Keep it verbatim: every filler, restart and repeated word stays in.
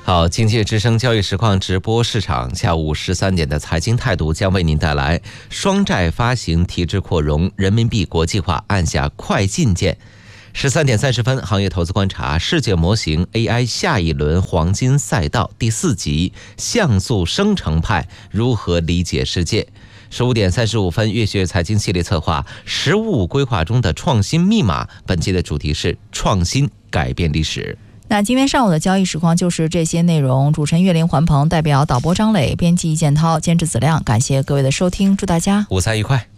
好，经济之声交易实况直播市场，下午十三点的财经态度将为您带来双债发行提质扩容，人民币国际化按下快进键。十三点三十分，行业投资观察世界模型 A I 下一轮黄金赛道第四集，像素生成派如何理解世界？十五点三十五分，月学财经系列策划“十五规划中的创新密码”，本期的主题是创新改变历史。 那今天上午的交易实况就是这些内容。主持人岳林、环鹏，代表导播张磊，编辑建涛，监制子亮，感谢各位的收听，祝大家午餐愉快。